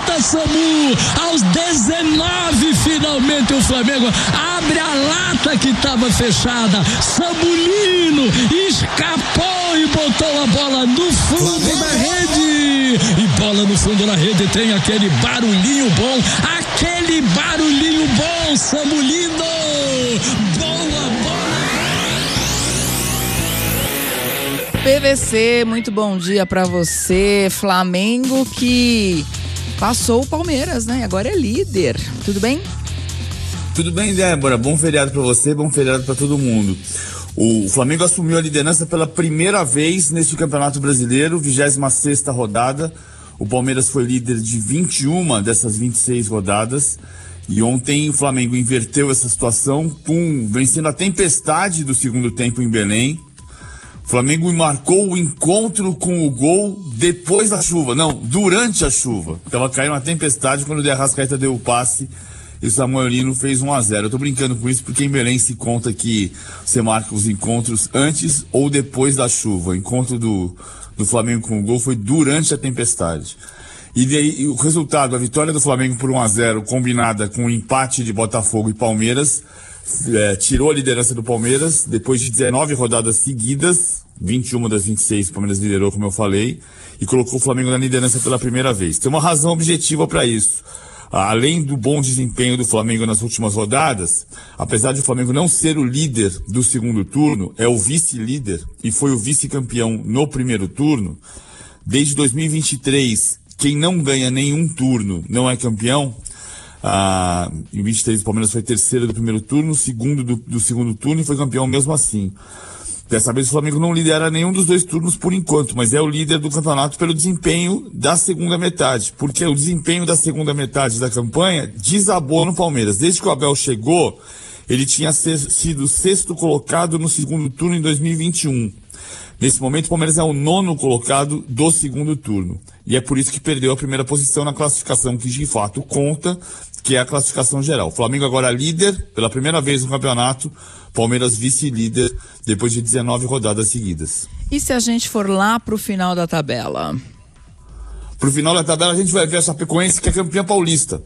volta, Samu. Aos 19, finalmente o Flamengo abre a lata que estava fechada. Samulino escapou e botou a bola no fundo da rede. E bola no fundo da rede tem aquele barulhinho bom. Aquele barulhinho bom, Samulino. Boa bola. PVC, muito bom dia pra você. Flamengo que passou o Palmeiras, né? Agora é líder. Tudo bem? Tudo bem, Débora. Bom feriado pra você, bom feriado pra todo mundo. O Flamengo assumiu a liderança pela primeira vez neste Campeonato Brasileiro, 26ª rodada. O Palmeiras foi líder de 21 dessas 26 rodadas. E ontem o Flamengo inverteu essa situação, vencendo a tempestade do segundo tempo em Belém. O Flamengo marcou o encontro com o gol depois da chuva, não, durante a chuva. Estava caindo uma tempestade quando o De Arrascaeta deu o passe e o Samuel Lino fez 1-0. Eu tô brincando com isso porque em Belém se conta que você marca os encontros antes ou depois da chuva. O encontro do Flamengo com o gol foi durante a tempestade. E daí, o resultado, a vitória do Flamengo por 1-0, combinada com o empate de Botafogo e Palmeiras, tirou a liderança do Palmeiras depois de 19 rodadas seguidas, 21 das 26 o Palmeiras liderou, como eu falei, e colocou o Flamengo na liderança pela primeira vez. Tem uma razão objetiva para isso. Além do bom desempenho do Flamengo nas últimas rodadas, apesar de o Flamengo não ser o líder do segundo turno, é o vice-líder e foi o vice-campeão no primeiro turno. Desde 2023, quem não ganha nenhum turno não é campeão. Em 23 o Palmeiras foi terceiro do primeiro turno, segundo do segundo turno e foi campeão mesmo assim. Dessa vez o Flamengo não lidera nenhum dos dois turnos por enquanto, mas é o líder do campeonato pelo desempenho da segunda metade, porque o desempenho da segunda metade da campanha desabou no Palmeiras. Desde que o Abel chegou, ele tinha sido sexto colocado no segundo turno em 2021. Nesse momento o Palmeiras é o 9º colocado do segundo turno. E é por isso que perdeu a primeira posição na classificação que de fato conta, que é a classificação geral. O Flamengo agora líder pela primeira vez no campeonato, Palmeiras vice-líder depois de 19 rodadas seguidas. E se a gente for lá pro final da tabela? Pro final da tabela a gente vai ver a Chapecoense, que é campeã paulista.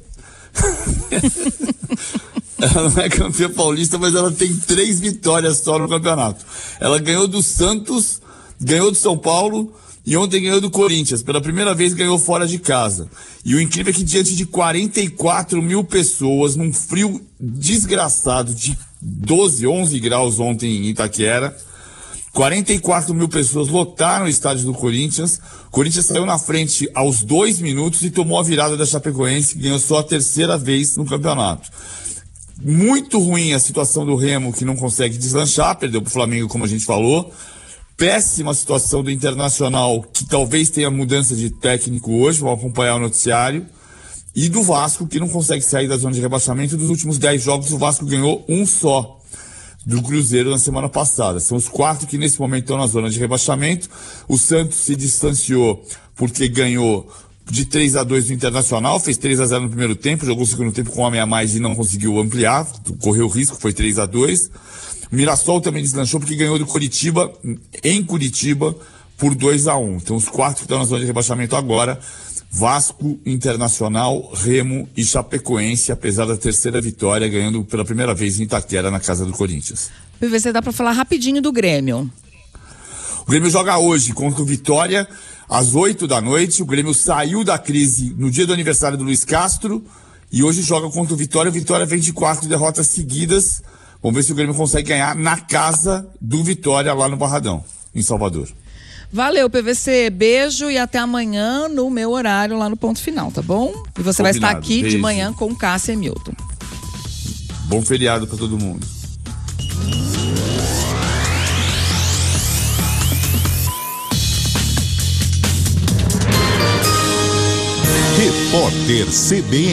Ela não é campeã paulista, mas ela tem 3 vitórias só no campeonato. Ela ganhou do Santos, ganhou do São Paulo e ontem ganhou do Corinthians. Pela primeira vez ganhou fora de casa. E o incrível é que diante de 44 mil pessoas, num frio desgraçado de 12, 11 graus ontem em Itaquera, 44 mil pessoas lotaram o estádio do Corinthians. O Corinthians saiu na frente aos 2 minutos e tomou a virada da Chapecoense, que ganhou só a 3ª vez no campeonato. Muito ruim a situação do Remo, que não consegue deslanchar, perdeu pro Flamengo, como a gente falou. Péssima situação do Internacional, que talvez tenha mudança de técnico hoje, vamos acompanhar o noticiário. E do Vasco, que não consegue sair da zona de rebaixamento. Dos últimos 10 jogos, o Vasco ganhou um só do Cruzeiro na semana passada. São os 4 que nesse momento estão na zona de rebaixamento. O Santos se distanciou porque ganhou de 3-2 do Internacional, fez 3-0 no primeiro tempo, jogou o segundo tempo com um homem a mais e não conseguiu ampliar, correu risco, foi 3-2. O Mirassol também deslanchou porque ganhou do Curitiba, em Curitiba, por 2-1. Então os 4 que estão na zona de rebaixamento agora, Vasco, Internacional, Remo e Chapecoense, apesar da 3ª vitória, ganhando pela primeira vez em Itaquera, na casa do Corinthians. PVC, dá pra falar rapidinho do Grêmio. O Grêmio joga hoje contra o Vitória, às 8 da noite. O Grêmio saiu da crise no dia do aniversário do Luiz Castro e hoje joga contra o Vitória. O Vitória vem de 4 derrotas seguidas. Vamos ver se o Grêmio consegue ganhar na casa do Vitória, lá no Barradão, em Salvador. Valeu, PVC. Beijo e até amanhã no meu horário lá no Ponto Final, tá bom? E você vai estar aqui de manhã com Cássia e Milton. Bom feriado para todo mundo. Repórter CBN.